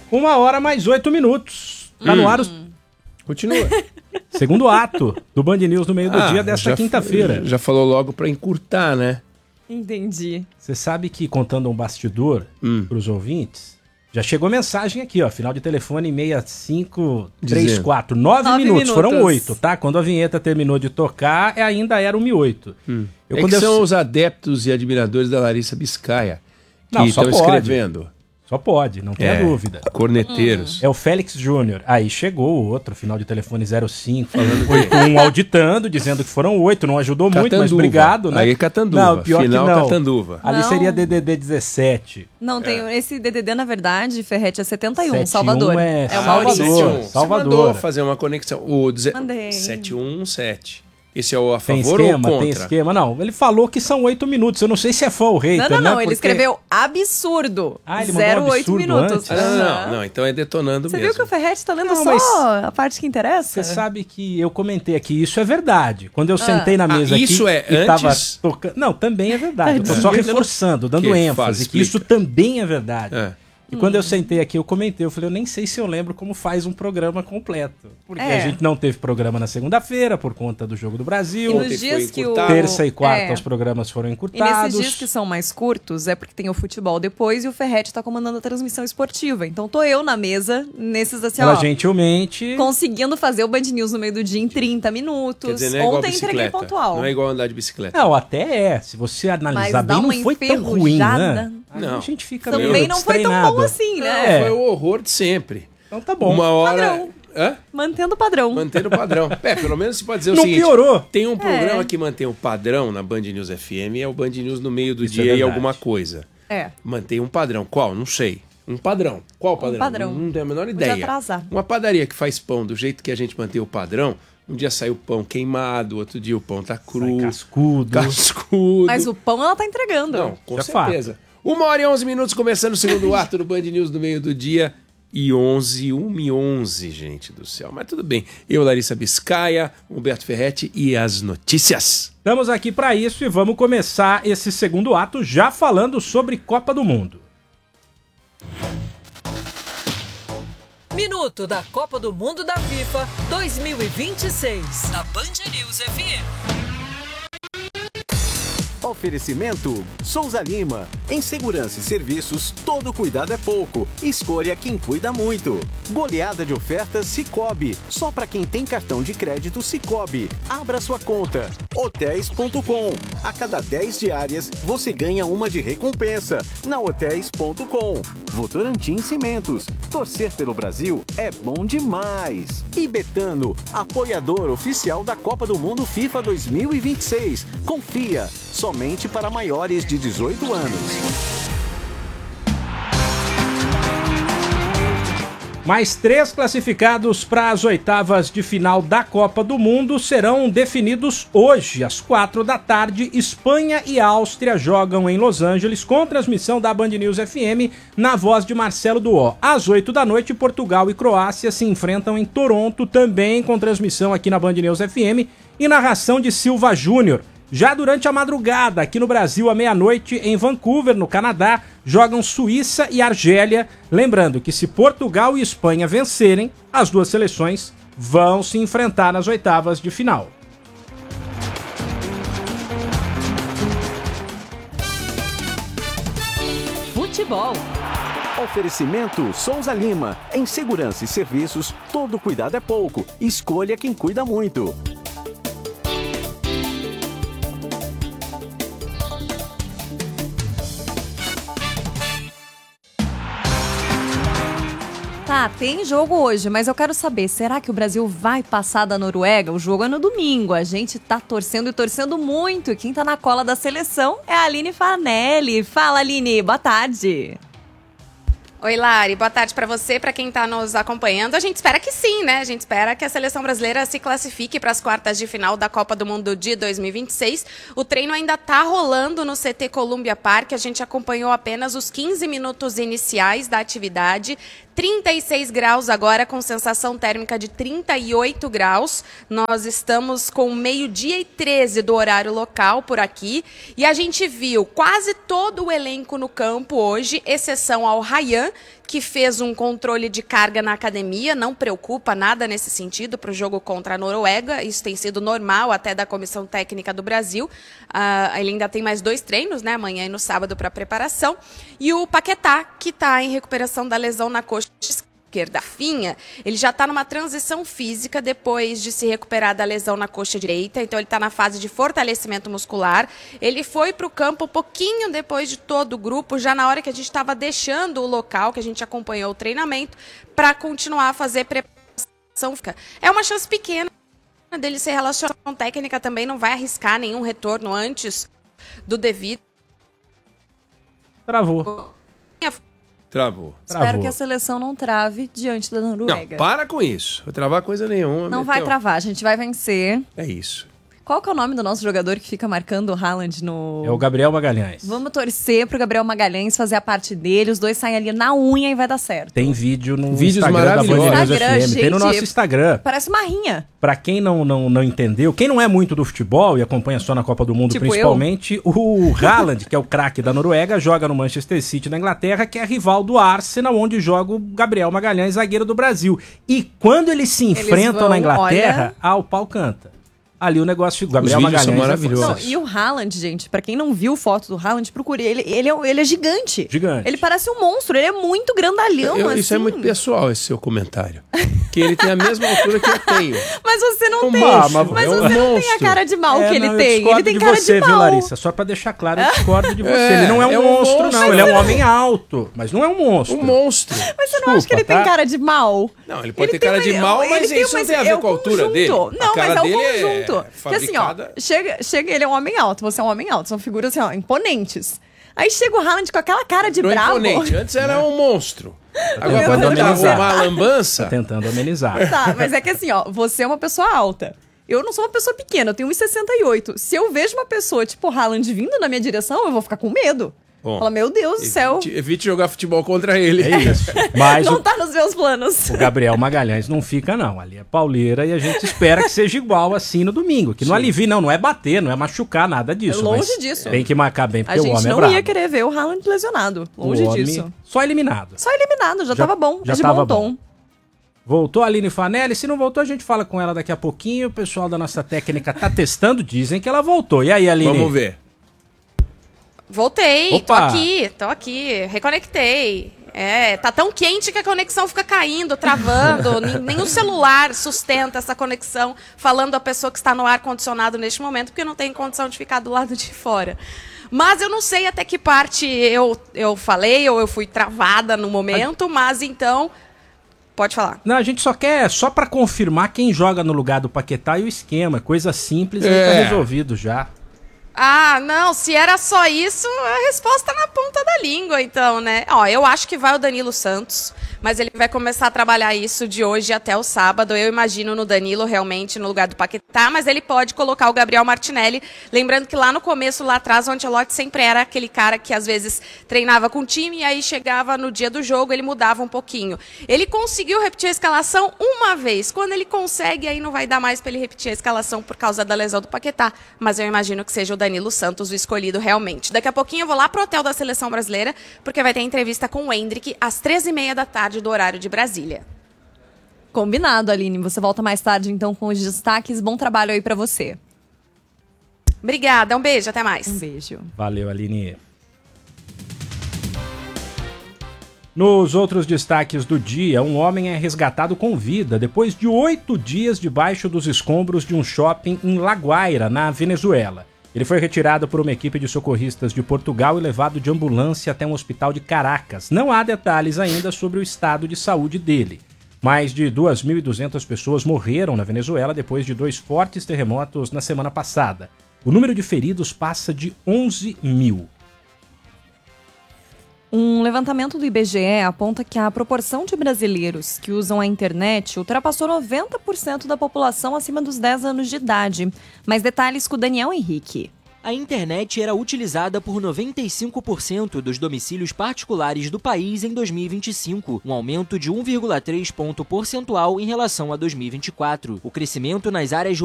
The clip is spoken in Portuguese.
1h mais 8 minutos. Tá no ar Continua. Segundo ato do Band News no meio do dia desta quinta-feira. Já falou logo pra encurtar, né? Entendi. Você sabe que, contando um bastidor pros ouvintes, já chegou mensagem aqui, ó. Final de telefone 6534. 9 minutos. Foram 8, tá? Quando a vinheta terminou de tocar, ainda era 1h08. São os adeptos e admiradores da Larissa Biscaia que Não, só estão pode. escrevendo. Só pode, não tenha dúvida. Corneteiros. É o Félix Júnior. Aí chegou o outro, final de telefone 05, falando 81, auditando, dizendo que foram 8. Não ajudou muito, mas obrigado, né? Aí Catanduva. Não, pior final que não. Catanduva. Ali seria DDD 17. Não, tem esse DDD, na verdade, Ferretti, é 71, 71 Salvador. é o Maurício. Salvador. Você mandou fazer uma conexão. O Mandei. 717. Esse é o a Tem favor esquema, ou contra? tem esquema. Não, ele falou que são 8 minutos. Eu não sei se é fã ou hater, Não, né? ele escreveu absurdo. Ah, ele mandou 08 absurdo minutos. antes? Não, então é detonando Você mesmo. viu que o Ferretti tá lendo Não, só mas a parte que interessa? Você sabe que eu comentei aqui, isso é verdade. Quando eu sentei na mesa isso aqui é e tava antes? tocando... Não, também é verdade. Eu tô só reforçando, dando Que? ênfase, Fala, que explica. isso também é verdade. É. E quando eu sentei aqui, eu comentei, eu falei, eu nem sei se eu lembro como faz um programa completo. Porque a gente não teve programa na segunda-feira, por conta do Jogo do Brasil. E nos dias que o... Terça e quarta os programas foram E encurtados. nesses dias que são mais curtos, é porque tem o futebol depois e o Ferretti tá comandando a transmissão esportiva. Então tô eu na mesa, nesses assim, Ela gentilmente... conseguindo fazer o Band News no meio do dia em 30 minutos. Quer dizer, não é igual Ontem entreguei bicicleta. pontual. Não é igual andar de bicicleta. Não, até é. Se você analisar bem, não foi tão ruim, né? Não. A gente fica Também meio não foi tão destreinado. bom assim, né? Foi o horror de sempre. Então tá bom. Uma hora... Padrão. Hã? Mantendo o padrão. Mantendo o padrão. Pelo menos você pode dizer o Não seguinte. piorou. Tem um programa que mantém o padrão na Band News FM, é o Band News no meio do Isso é dia e verdade. alguma coisa. É. Mantém um padrão. Qual? Não sei. Um padrão. Qual padrão? padrão. Não tenho a menor Podia ideia. atrasar. Uma padaria que faz pão do jeito que a gente mantém o padrão, um dia sai o pão queimado, outro dia o pão tá cru. Sai cascudo. Mas o pão ela tá entregando. Não, com Isso é certeza. 1h11, começando o segundo ato do Band News no meio do dia. E 1h11, gente do céu. Mas tudo bem. Eu, Larissa Biscaia, Humberto Ferretti e as notícias. Estamos aqui para isso e vamos começar esse segundo ato já falando sobre Copa do Mundo. Minuto da Copa do Mundo da FIFA 2026. Na Band News FM. Oferecimento Souza Lima. Em segurança e serviços, todo cuidado é pouco. Escolha quem cuida muito. Goleada de ofertas Sicoob. Só para quem tem cartão de crédito Sicoob. Abra sua conta. Hotéis.com. A cada 10 diárias, você ganha uma de recompensa. Na Hotéis.com. Votorantim Cimentos. Torcer pelo Brasil é bom demais. E Betano, apoiador oficial da Copa do Mundo FIFA 2026. Confia. Somente para maiores de 18 anos. Mais 3 classificados para as oitavas de final da Copa do Mundo serão definidos hoje, às 4 da tarde. Espanha e Áustria jogam em Los Angeles, com transmissão da Band News FM, na voz de Marcelo Duó. Às 8 da noite, Portugal e Croácia se enfrentam em Toronto, também com transmissão aqui na Band News FM e narração de Silva Júnior. Já durante a madrugada, aqui no Brasil, à meia-noite, em Vancouver, no Canadá, jogam Suíça e Argélia. Lembrando que se Portugal e Espanha vencerem, as duas seleções vão se enfrentar nas oitavas de final. Futebol. Oferecimento Souza Lima. Em segurança e serviços, todo cuidado é pouco. Escolha quem cuida muito. Tá, tem jogo hoje, mas eu quero saber, será que o Brasil vai passar da Noruega? O jogo é no domingo, a gente tá torcendo e torcendo muito. E quem tá na cola da seleção é a Aline Fanelli. Fala, Aline, boa tarde. Oi, Lari, boa tarde para você, para quem está nos acompanhando. A gente espera que sim, né? A gente espera que a seleção brasileira se classifique para as quartas de final da Copa do Mundo de 2026. O treino ainda está rolando no CT Columbia Park. A gente acompanhou apenas os 15 minutos iniciais da atividade. 36 graus agora, com sensação térmica de 38 graus. Nós estamos com 12h13 do horário local por aqui. E a gente viu quase todo o elenco no campo hoje, exceção ao Ryan, manhã, que fez um controle de carga na academia, não preocupa nada nesse sentido para o jogo contra a Noruega, isso tem sido normal até da Comissão Técnica do Brasil. Ele ainda tem mais 2 treinos, né, amanhã e no sábado, para preparação. E o Paquetá, que está em recuperação da lesão na coxa esquerda. Rafinha, ele já está numa transição física depois de se recuperar da lesão na coxa direita, então ele está na fase de fortalecimento muscular. Ele foi para o campo um pouquinho depois de todo o grupo, já na hora que a gente estava deixando o local, que a gente acompanhou o treinamento, para continuar a fazer preparação. É uma chance pequena dele ser relacionado com técnica também, não vai arriscar nenhum retorno antes do devido. Travou. Travou. Espero que a seleção não trave diante da Noruega. Não, para com isso. Vai travar coisa nenhuma. Não vai travar, a gente vai vencer. É isso. Qual que é o nome do nosso jogador que fica marcando o Haaland no... É o Gabriel Magalhães. Vamos torcer pro Gabriel Magalhães fazer a parte dele, os dois saem ali na unha e vai dar certo. Tem vídeo no Vídeos Instagram da Band News Instagram, FM. Tem no nosso Instagram. Parece uma rinha. Pra quem não entendeu, quem não é muito do futebol e acompanha só na Copa do Mundo, Tipo principalmente, o Haaland, que é o craque da Noruega, joga no Manchester City na Inglaterra, que é rival do Arsenal, onde joga o Gabriel Magalhães, zagueiro do Brasil. E quando eles se enfrentam na Inglaterra, o pau canta. Ali o negócio... Gabriel Os vídeos Magalhães são maravilhosos. Não, e o Haaland, gente, pra quem não viu foto do Haaland, procure. Ele é gigante. Gigante. Ele parece um monstro, ele é muito grandalhão, assim. Isso é muito pessoal, esse seu comentário. Que ele tem a mesma altura que eu tenho. Mas você não Um tem. monstro, Mas é um você não tem a monstro. cara de mal que ele eu tem. discordo Ele tem de cara você, de viu, mal. Larissa? Só pra deixar claro, eu discordo de você. Ele não é um monstro, monstro. não. Ele é um homem alto, mas não é um monstro. Um monstro. Mas você não acha que ele tem cara de mal? Não, ele pode ter cara de mal, mas isso não tem a ver com a altura dele. Não, A cara mas é o dele conjunto. Porque assim, ó, chega, ele é um homem alto, você é um homem alto, são figuras assim, ó, imponentes. Aí chega o Haaland com aquela cara de Não é bravo. imponente, antes era um monstro. Agora tentando quando ele amenizar. uma lambança... Tá tentando amenizar. Tá, mas é que assim, ó, você é uma pessoa alta. Eu não sou uma pessoa pequena, eu tenho 1,68. Se eu vejo uma pessoa tipo Haaland vindo na minha direção, eu vou ficar com medo. Bom, Fala, meu Deus do céu. Evite jogar futebol contra ele. É isso. Mas Não tá nos meus planos. o Gabriel Magalhães não fica, não. Ali é pauleira e a gente espera que seja igual assim no domingo. Que não alivie, não é bater, não é machucar, nada disso. É longe mas disso. Tem que marcar bem, porque A o gente homem é não brabo. ia querer ver o Haaland lesionado. Longe O homem disso. Só eliminado. Só eliminado, já tava bom. já de tava bom tom. bom. Voltou a Aline Fanelli. Se não voltou, a gente fala com ela daqui a pouquinho. O pessoal da nossa técnica tá testando, dizem que ela voltou. E aí, Aline? Vamos ver. Voltei, Opa. tô aqui, reconectei. Tá tão quente que a conexão fica caindo, travando. Nenhum celular sustenta essa conexão, falando a pessoa que está no ar-condicionado neste momento, porque não tem condição de ficar do lado de fora. Mas eu não sei até que parte eu falei ou eu fui travada no momento, mas então... Pode falar. Não, a gente só pra confirmar quem joga no lugar do Paquetá e o esquema. Coisa simples, aí tá resolvido já. Ah, não, se era só isso, a resposta na ponta da língua, então, né? Ó, eu acho que vai o Danilo Santos, mas ele vai começar a trabalhar isso de hoje até o sábado. Eu imagino no Danilo realmente no lugar do Paquetá, mas ele pode colocar o Gabriel Martinelli. Lembrando que lá no começo, lá atrás, o Ancelotti sempre era aquele cara que às vezes treinava com o time e aí chegava no dia do jogo, ele mudava um pouquinho. Ele conseguiu repetir a escalação uma vez. Quando ele consegue, aí não vai dar mais para ele repetir a escalação por causa da lesão do Paquetá, mas eu imagino que seja o Danilo Santos o escolhido realmente. Daqui a pouquinho eu vou lá pro hotel da Seleção Brasileira, porque vai ter entrevista com o Endrick às 13h30 da tarde do horário de Brasília. Combinado, Aline. Você volta mais tarde, então, com os destaques. Bom trabalho aí pra você. Obrigada, um beijo, até mais. Um beijo. Valeu, Aline. Nos outros destaques do dia, um homem é resgatado com vida depois de 8 dias debaixo dos escombros de um shopping em La Guaira, na Venezuela. Ele foi retirado por uma equipe de socorristas de Portugal e levado de ambulância até um hospital de Caracas. Não há detalhes ainda sobre o estado de saúde dele. Mais de 2.200 pessoas morreram na Venezuela depois de 2 fortes terremotos na semana passada. O número de feridos passa de 11 mil. Um levantamento do IBGE aponta que a proporção de brasileiros que usam a internet ultrapassou 90% da população acima dos 10 anos de idade. Mais detalhes com o Daniel Henrique. A internet era utilizada por 95% dos domicílios particulares do país em 2025, um aumento de 1,3 ponto percentual em relação a 2024. O crescimento nas áreas